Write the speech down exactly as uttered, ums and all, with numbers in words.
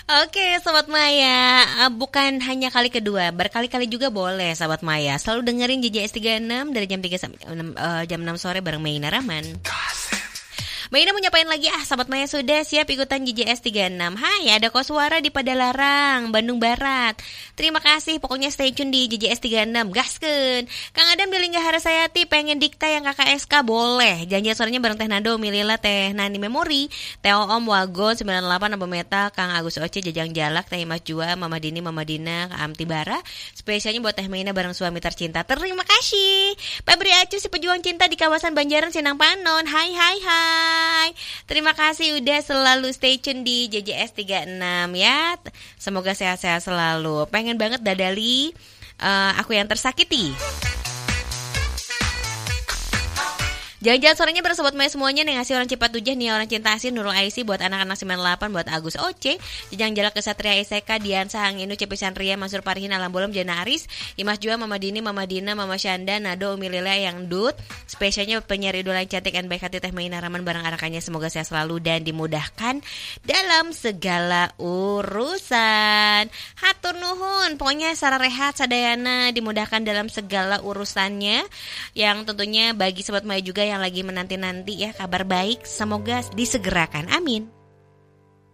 Oke, Sobat Maya, eh, bukan hanya kali kedua, berkali-kali juga boleh Sobat Maya. Selalu dengerin J J S tiga puluh enam dari jam tiga sampai enam, eh, jam enam sore bareng Meina Rahman. Maina mau nyapain lagi ah, Sobat Maya sudah siap ikutan J J S tiga puluh enam. Hai, ada Koswara di Padalarang, Bandung Barat. Terima kasih, pokoknya stay tune di J J S tiga puluh enam. Gaskeun. Kang Adam di Linggahara Sayati pengen dikta yang K K S K boleh. Janjian sorenya bareng Teh Nado, Milila, Teh Nani Memori, Teh Om Wagon sembilan puluh delapan Abah Meta, Kang Agus Oce, Jajang Jalak, Teh Mas Jua, Mama Dini, Mama Dina, Kak Amti Bara. Spesialnya buat Teh Maina bareng suami tercinta. Terima kasih. Pabri Acu si pejuang cinta di kawasan Banjaran Sinang Panon. Hai hai hai. Terima kasih udah selalu stay tune di J J S tiga puluh enam ya. Semoga sehat-sehat selalu. Pengen banget dadali uh, aku yang tersakiti. Jalan-jalan sorenya bareng Sobat Maya semuanya nih, ngasih orang Cipat Tujah nih, orang cinta asin Nurul Aisy buat anak-anak sembilan puluh delapan, buat Agus Oce, Jejang Jalak Kesatria Iseka, Dian Sahang Inu, Cepi Sandria, Masur Parihin, Alam Bolom, Jana Aris, Imas Jua, Mama Dini, Mama Dina, Mama Syanda, Nado, Umi Lila yang dut. Spesialnya penyiar idola yang cantik dan baik hati Teh Meina Rahman bareng arakannya, semoga sehat selalu dan dimudahkan dalam segala urusan. Hatur nuhun, pokoknya secara rehat sadayana dimudahkan dalam segala urusannya, yang tentunya bagi Sobat Maya juga yang lagi menanti-nanti ya kabar baik, semoga disegerakan, amin.